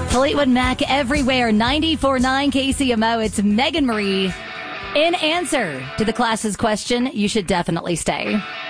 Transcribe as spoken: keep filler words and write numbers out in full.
Fleetwood Mac everywhere, ninety-four point nine K C M O. It's Megan Marie. In answer to the class's question, you should definitely stay.